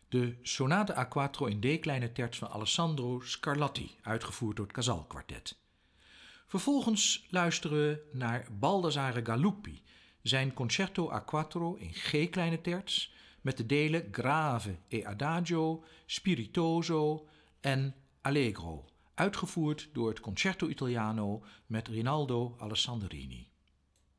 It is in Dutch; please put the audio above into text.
de Sonate a quattro in D kleine terts van Alessandro Scarlatti, uitgevoerd door het Casal Quartet. Vervolgens luisteren we naar Baldassare Galuppi, zijn Concerto a quattro in G kleine terts met de delen Grave e Adagio, Spiritoso en Allegro, uitgevoerd door het Concerto Italiano met Rinaldo Alessandrini.